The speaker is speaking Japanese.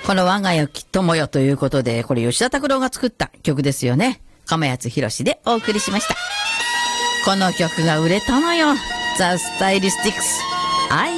この我がよき友よということで、これ吉田拓郎が作った曲ですよね。釜谷博士でお送りしました。この曲が売れたのよ。ザ・スタイリスティックス。